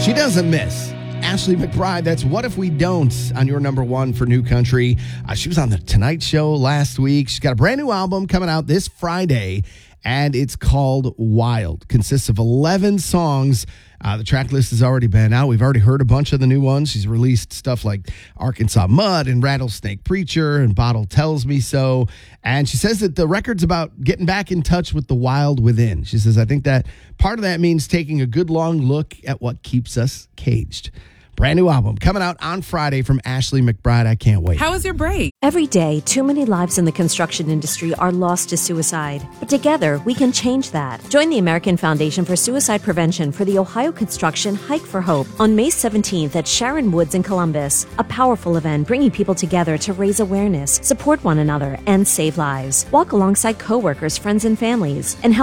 She doesn't miss. Ashley McBryde, that's What If We Don't on your number one for new country. She was on The Tonight Show last week. She's got a brand new album coming out this Friday, and it's called Wild. Consists of 11 songs. The track list has already been out. We've already heard a bunch of the new ones. She's released stuff like Arkansas Mud and Rattlesnake Preacher and Bottle Tells Me So. And she says that the record's about getting back in touch with the wild within. She says, I think that part of that means taking a good long look at what keeps us caged. Brand new album coming out on Friday from Ashley McBryde. I can't wait. How was your break? Every day, too many lives in the construction industry are lost to suicide. But together, we can change that. Join the American Foundation for Suicide Prevention for the Ohio Construction Hike for Hope on May 17th at Sharon Woods in Columbus. A powerful event bringing people together to raise awareness, support one another, and save lives. Walk alongside coworkers, friends, and families, and help